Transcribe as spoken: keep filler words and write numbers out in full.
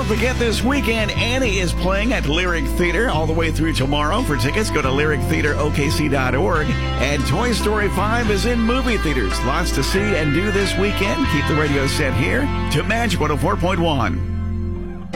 forget this weekend, Annie is playing at Lyric Theater all the way through tomorrow. For tickets, go to lyric theater o k c dot org. And Toy Story five is in movie theaters. Lots to see and do this weekend. Keep the radio set here to Magic one oh four point one.